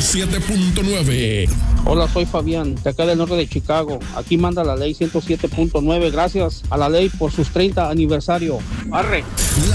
107.9. Hola, soy Fabián, de acá del norte de Chicago. Aquí manda la ley 107.9. Gracias a la ley por sus 30 aniversario. ¡Arre!